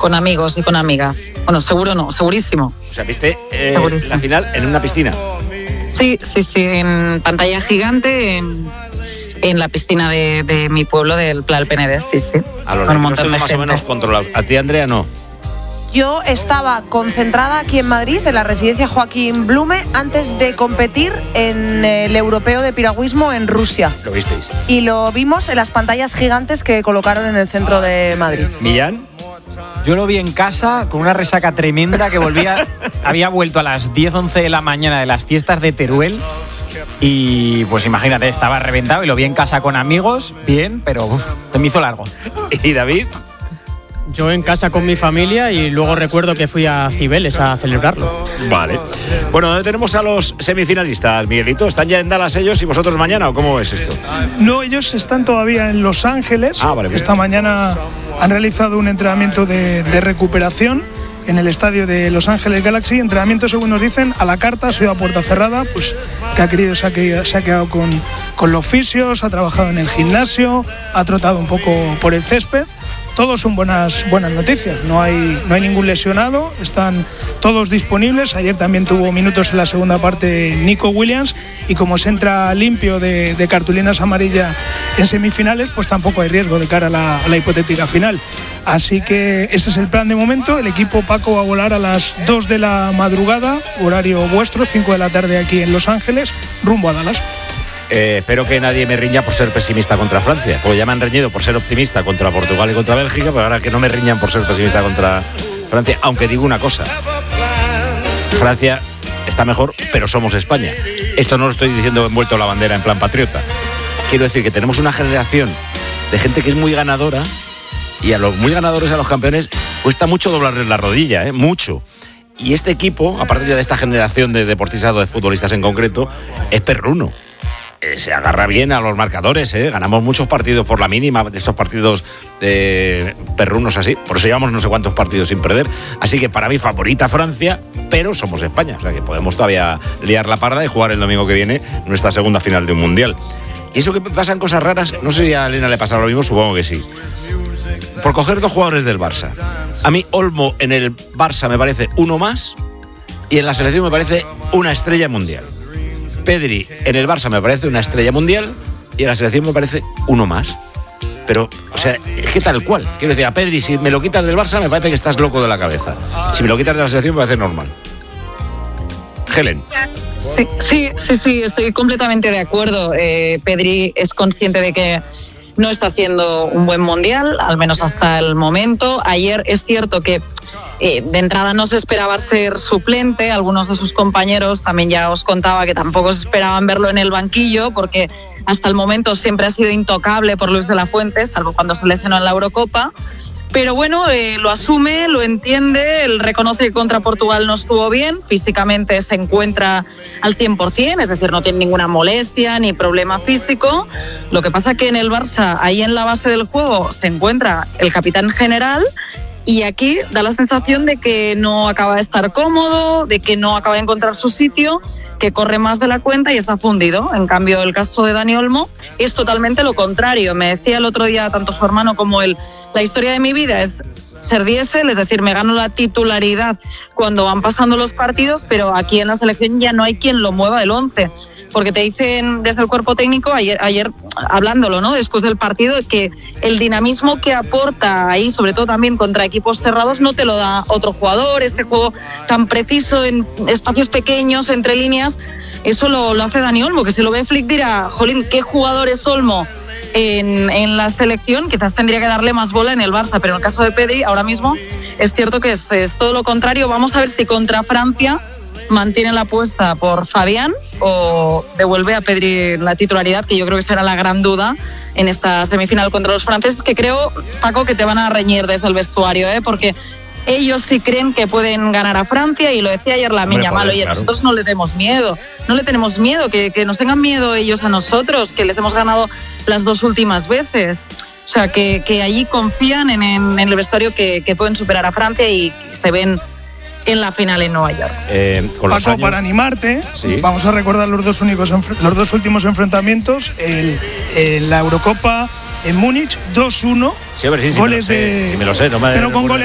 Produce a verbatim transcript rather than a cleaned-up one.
con amigos y con amigas. Bueno, seguro no, segurísimo. O sea, ¿viste eh, la final en una piscina? Sí, sí, sí, en pantalla gigante, en, en la piscina de, de mi pueblo, del Pla del Penedès, sí, sí. A los niños son más o menos controlados. ¿A ti, Andrea, no? Yo estaba concentrada aquí en Madrid, en la residencia Joaquín Blume, antes de competir en el europeo de piragüismo en Rusia. ¿Lo visteis? Y lo vimos en las pantallas gigantes que colocaron en el centro de Madrid. ¿Millán? Yo lo vi en casa con una resaca tremenda que volvía, había vuelto a las diez, once de la mañana de las fiestas de Teruel y pues imagínate, estaba reventado y lo vi en casa con amigos, bien, pero uf, se me hizo largo. ¿Y David? Yo en casa con mi familia y luego recuerdo que fui a Cibeles a celebrarlo. Vale. Bueno, ¿dónde tenemos a los semifinalistas, Miguelito? ¿Están ya en Dallas ellos y vosotros mañana o cómo es esto? No, ellos están todavía en Los Ángeles. Ah, vale, bien. Esta mañana han realizado un entrenamiento de, de recuperación en el estadio de Los Ángeles Galaxy. Entrenamiento, según nos dicen, a la carta, ha sido a puerta cerrada, pues que ha querido, se ha, quedado, se ha quedado con, con los fisios, ha trabajado en el gimnasio, ha trotado un poco por el césped. Todos son buenas, buenas noticias, no hay, no hay ningún lesionado, están todos disponibles. Ayer también tuvo minutos en la segunda parte Nico Williams y como se entra limpio de, de cartulinas amarillas en semifinales, pues tampoco hay riesgo de cara a la, a la hipotética final. Así que ese es el plan de momento. El equipo Paco va a volar a las dos de la madrugada, horario vuestro, cinco de la tarde aquí en Los Ángeles, rumbo a Dallas. Eh, espero que nadie me riña por ser pesimista contra Francia, porque ya me han reñido por ser optimista contra Portugal y contra Bélgica, pero ahora que no me riñan por ser pesimista contra Francia, aunque digo una cosa, Francia está mejor, pero somos España. Esto no lo estoy diciendo envuelto la bandera en plan patriota. Quiero decir que tenemos una generación de gente que es muy ganadora y a los muy ganadores, a los campeones, cuesta mucho doblarles la rodilla, ¿eh? Mucho. Y este equipo, aparte de esta generación de deportistas o de futbolistas en concreto, es perruno. Se agarra bien a los marcadores, ¿eh? Ganamos muchos partidos por la mínima de estos partidos de perrunos así, por eso llevamos no sé cuántos partidos sin perder, así que para mí favorita Francia, pero somos España, o sea que podemos todavía liar la parda y jugar el domingo que viene nuestra segunda final de un mundial. Y eso que pasan cosas raras, no sé si a Elena le pasa lo mismo, supongo que sí. Por coger dos jugadores del Barça, a mí Olmo en el Barça me parece uno más y en la selección me parece una estrella mundial. Pedri en el Barça me parece una estrella mundial y en la selección me parece uno más. Pero, o sea, es que tal cual. Quiero decir, a Pedri, si me lo quitas del Barça, me parece que estás loco de la cabeza. Si me lo quitas de la selección, me parece normal. Helen. Sí, sí, sí, sí, estoy completamente de acuerdo. Eh, Pedri es consciente de que no está haciendo un buen mundial, al menos hasta el momento. Ayer es cierto que Eh, de entrada no se esperaba ser suplente, algunos de sus compañeros también ya os contaba que tampoco se esperaban verlo en el banquillo porque hasta el momento siempre ha sido intocable por Luis de la Fuente, salvo cuando se lesionó en la Eurocopa. Pero bueno, eh, lo asume, lo entiende, él reconoce que contra Portugal no estuvo bien, físicamente se encuentra al cien por ciento, es decir, no tiene ninguna molestia ni problema físico. Lo que pasa que en el Barça, ahí en la base del juego, se encuentra el capitán general. Y aquí da la sensación de que no acaba de estar cómodo, de que no acaba de encontrar su sitio, que corre más de la cuenta y está fundido. En cambio, el caso de Dani Olmo es totalmente lo contrario. Me decía el otro día tanto su hermano como él, la historia de mi vida es ser diésel, es decir, me gano la titularidad cuando van pasando los partidos, pero aquí en la selección ya no hay quien lo mueva del once. Porque te dicen desde el cuerpo técnico, ayer, ayer hablándolo, ¿no? Después del partido, que el dinamismo que aporta ahí, sobre todo también contra equipos cerrados, no te lo da otro jugador. Ese juego tan preciso en espacios pequeños, entre líneas, eso lo, lo hace Dani Olmo, que si lo ve Flick dirá, jolín, ¿qué jugador es Olmo en, en la selección? Quizás tendría que darle más bola en el Barça, pero en el caso de Pedri, ahora mismo es cierto que es, es todo lo contrario. Vamos a ver si contra Francia mantiene la apuesta por Fabián o devuelve a Pedri la titularidad, que yo creo que será la gran duda en esta semifinal contra los franceses, que creo, Paco, que te van a reñir desde el vestuario, ¿eh? Porque ellos sí creen que pueden ganar a Francia y lo decía ayer Lamine Yamal, oye, claro, nosotros no le tenemos miedo, no le tenemos miedo, que, que nos tengan miedo ellos a nosotros, que les hemos ganado las dos últimas veces. O sea, que, que allí confían en, en, en el vestuario que, que pueden superar a Francia y se ven en la final en Nueva York. Eh, con los Paco, años... para animarte, ¿sí? Vamos a recordar los dos únicos los dos últimos enfrentamientos, el, el, la Eurocopa en Múnich, dos uno, sí, a ver, sí, sí, goles me de... Sí, me lo sé, no me pero con goles